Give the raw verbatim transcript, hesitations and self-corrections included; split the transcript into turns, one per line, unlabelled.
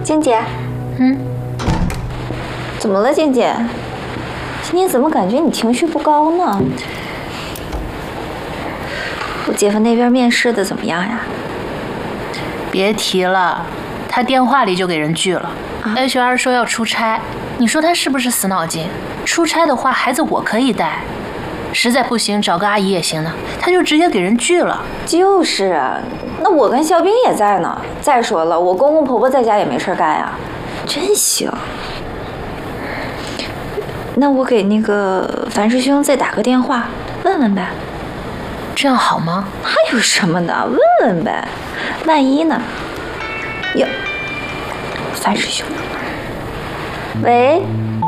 静姐，
嗯，
怎么了，静姐？今天怎么感觉你情绪不高呢？我姐夫那边面试的怎么样呀？
别提了，他电话里就给人拒了。啊、H R 说要出差，你说他是不是死脑筋？出差的话，孩子我可以带，实在不行找个阿姨也行呢。他就直接给人拒了。
就是啊，那我跟肖冰也在呢。再说了，我公公婆婆在家也没事干呀，真行。那我给那个樊师兄再打个电话，问问呗。
这样好吗？
还有什么呢？问问呗，万一呢？哟，樊师兄，喂。